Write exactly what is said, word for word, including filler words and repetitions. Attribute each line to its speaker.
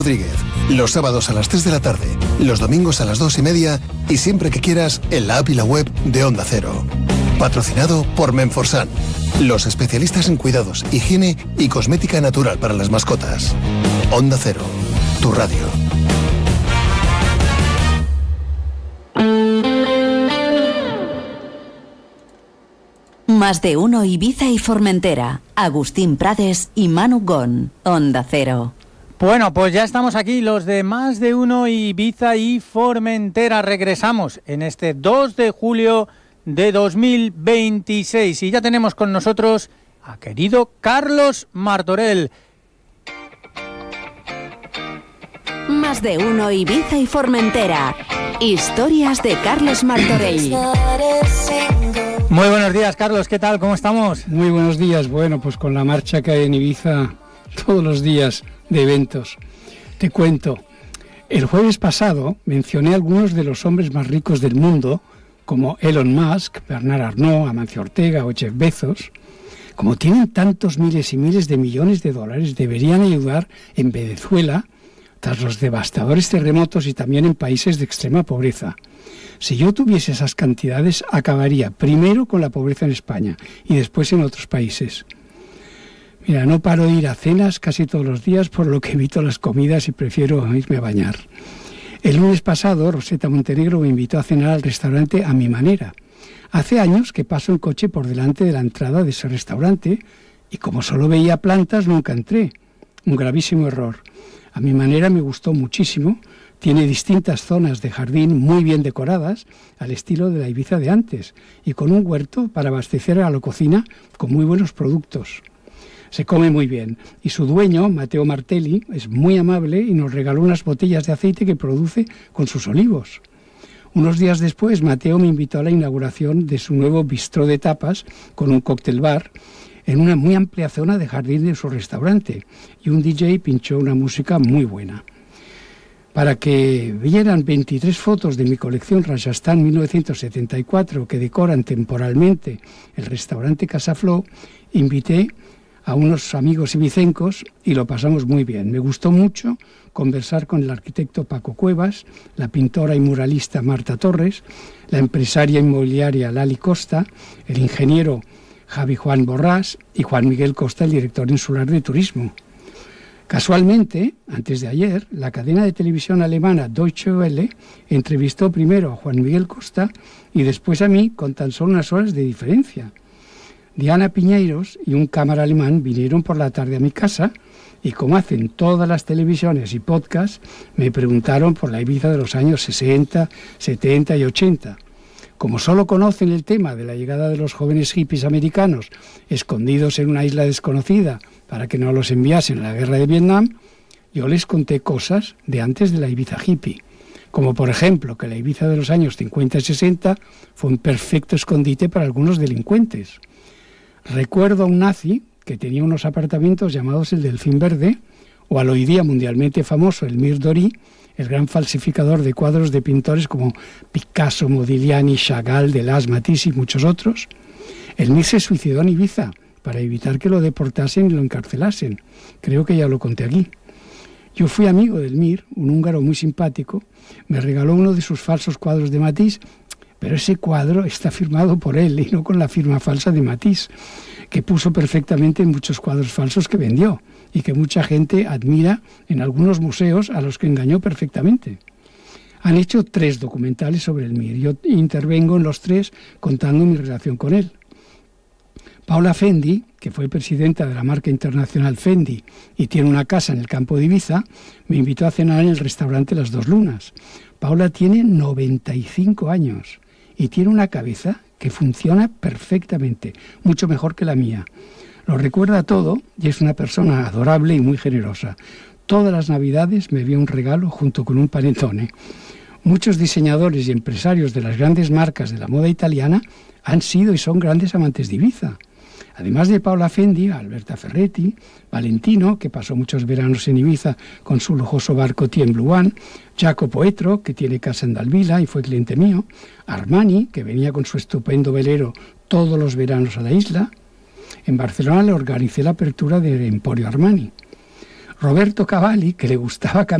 Speaker 1: Rodríguez. Los sábados a las tres de la tarde, los domingos a las dos y media y siempre que quieras en la app y la web de Onda Cero. Patrocinado por Menforsan, los especialistas en cuidados, higiene y cosmética natural para las mascotas. Onda Cero, tu radio.
Speaker 2: Más de uno Ibiza y Formentera. Agustín Prades y Manu Gon. Onda Cero.
Speaker 3: Bueno, pues ya estamos aquí, los de Más de Uno Ibiza y Formentera. Regresamos en este dos de julio de dos mil veintiséis y ya tenemos con nosotros a querido Carlos Martorell.
Speaker 2: Más de Uno Ibiza y Formentera. Historias de Carlos Martorell.
Speaker 3: Muy buenos días, Carlos, ¿qué tal? ¿Cómo estamos?
Speaker 4: Muy buenos días. Bueno, pues con la marcha que hay en Ibiza todos los días de eventos. Te cuento, el jueves pasado mencioné a algunos de los hombres más ricos del mundo, como Elon Musk, Bernard Arnault, Amancio Ortega o Jeff Bezos. Como tienen tantos miles y miles de millones de dólares, deberían ayudar en Venezuela tras los devastadores terremotos y también en países de extrema pobreza. Si yo tuviese esas cantidades, acabaría primero con la pobreza en España y después en otros países. Mira, no paro de ir a cenas casi todos los días, por lo que evito las comidas y prefiero irme a bañar. El lunes pasado, Roseta Montenegro me invitó a cenar al restaurante A Mi Manera. Hace años que paso en coche por delante de la entrada de ese restaurante y como solo veía plantas, nunca entré. Un gravísimo error. A Mi Manera me gustó muchísimo. Tiene distintas zonas de jardín muy bien decoradas, al estilo de la Ibiza de antes, y con un huerto para abastecer a la cocina con muy buenos productos. Se come muy bien, y su dueño, Matteo Martelli, es muy amable y nos regaló unas botellas de aceite que produce con sus olivos. Unos días después, Matteo me invitó a la inauguración de su nuevo bistró de tapas con un cóctel bar en una muy amplia zona de jardín de su restaurante, y un D J pinchó una música muy buena. Para que vieran veintitrés fotos de mi colección Rajasthan mil novecientos setenta y cuatro que decoran temporalmente el restaurante Casa Flow, invité a unos amigos ibicencos y lo pasamos muy bien. Me gustó mucho conversar con el arquitecto Paco Cuevas, la pintora y muralista Marta Torres, la empresaria inmobiliaria Lali Costa, el ingeniero Javi Juan Borrás y Juan Miguel Costa, el director insular de turismo. Casualmente, antes de ayer, la cadena de televisión alemana Deutsche Welle entrevistó primero a Juan Miguel Costa y después a mí con tan solo unas horas de diferencia. Diana Piñeiros y un cámara alemán vinieron por la tarde a mi casa y, como hacen todas las televisiones y podcasts, me preguntaron por la Ibiza de los años sesenta, setenta y ochenta. Como solo conocen el tema de la llegada de los jóvenes hippies americanos escondidos en una isla desconocida para que no los enviasen a la guerra de Vietnam, yo les conté cosas de antes de la Ibiza hippie, como por ejemplo que la Ibiza de los años cincuenta y sesenta fue un perfecto escondite para algunos delincuentes. Recuerdo a un nazi que tenía unos apartamentos llamados el Delfín Verde, o al hoy día mundialmente famoso el Mir Dori, el gran falsificador de cuadros de pintores como Picasso, Modigliani, Chagall, Deleuze, Matisse y muchos otros. El Mir se suicidó en Ibiza para evitar que lo deportasen y lo encarcelasen. Creo que ya lo conté aquí. Yo fui amigo del Mir, un húngaro muy simpático. Me regaló uno de sus falsos cuadros de Matisse, pero ese cuadro está firmado por él y no con la firma falsa de Matisse, que puso perfectamente en muchos cuadros falsos que vendió y que mucha gente admira en algunos museos a los que engañó perfectamente. Han hecho tres documentales sobre el Mir. Yo intervengo en los tres contando mi relación con él. Paula Fendi, que fue presidenta de la marca internacional Fendi y tiene una casa en el campo de Ibiza, me invitó a cenar en el restaurante Las Dos Lunas. Paula tiene noventa y cinco años y tiene una cabeza que funciona perfectamente, mucho mejor que la mía. Lo recuerda todo y es una persona adorable y muy generosa. Todas las Navidades me envía un regalo junto con un panettone. Muchos diseñadores y empresarios de las grandes marcas de la moda italiana han sido y son grandes amantes de Ibiza. Además de Paola Fendi, Alberta Ferretti, Valentino, que pasó muchos veranos en Ibiza con su lujoso barco Tien Blue One, Jacopo Etro, que tiene casa en Dalvila y fue cliente mío, Armani, que venía con su estupendo velero todos los veranos a la isla. En Barcelona le organicé la apertura de Emporio Armani. Roberto Cavalli, que le gustaba